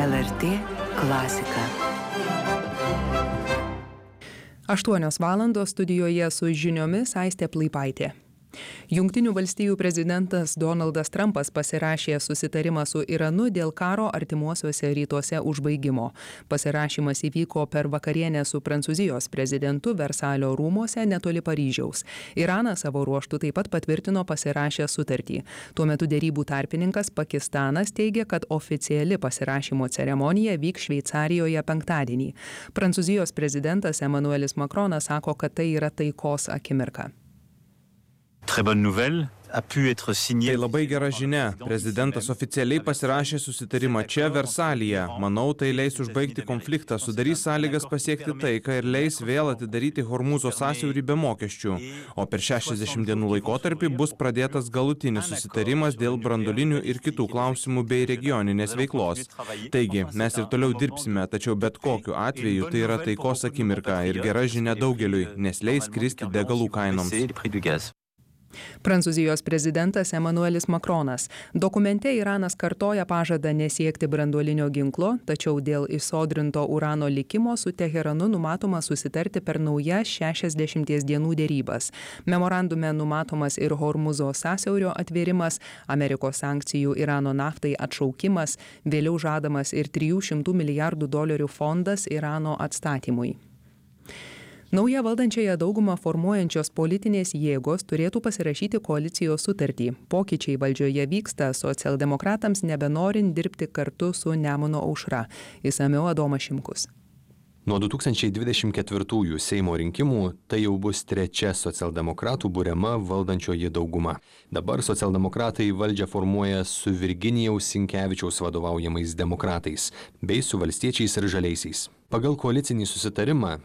LRT klasika. 8 valandos studijoje su žiniomis Aistė Plaipaitė. Jungtinių valstijų prezidentas Donaldas Trumpas pasirašė susitarimą su Iranu dėl karo artimuosiuose rytuose užbaigimo. Pasirašymas įvyko per vakarienę su Prancūzijos prezidentu Versalio rūmuose netoli Paryžiaus. Iranas savo ruožtu taip pat patvirtino pasirašę sutartį. Tuo metu derybų tarpininkas Pakistanas teigia, kad oficiali pasirašymo ceremonija vyks Šveicarijoje penktadienį. Prancūzijos prezidentas Emmanuelis Macronas sako, kad tai yra taikos akimirka. Très bonne nouvelle. Tai labai gera žinia. Prezidentas oficialiai pasirašė susitarimą čia Versalyje. Manau, tai leis užbaigti konfliktą, sudarys sąlygas pasiekti taiką ir leis vėl atidaryti Hormūzo sąsiaurį be mokesčių. O per 60 dienų laikotarpį bus pradėtas galutinis susitarimas dėl branduolinių ir kitų klausimų bei regioninės veiklos. Taigi, mes ir toliau dirbsime, tačiau bet kokiu atveju tai yra taikos akimirka ir gera žinia daugeliui, nes leis kristi degalų kainoms. Prancūzijos prezidentas Emmanuelis Macronas. Dokumente Iranas kartoja pažadą nesiekti branduolinio ginklo, tačiau dėl išsodrinto urano likimo su Teheranu numatoma susitarti per naujas 60 dienų derybas. Memorandume numatomas ir Hormūzo sąsiaurio atvėrimas, Amerikos sankcijų Irano naftai atšaukimas, vėliau žadamas ir $300 milijardų fondas Irano atstatymui. Naują valdančiąją daugumą formuojančios politinės jėgos turėtų pasirašyti koalicijos sutartį. Pokyčiai valdžioje vyksta socialdemokratams nebenorint dirbti kartu su Nemuno aušra. Išsamiau Adomas Šimkus. Nuo 2024 Seimo rinkimų tai jau bus trečia socialdemokratų buriama valdančioji dauguma. Dabar socialdemokratai valdžią formuoja su Virginijaus Sinkevičiaus vadovaujamais demokratais bei su valstiečiais ir žaliaisiais. Pagal koalicinį susitarimą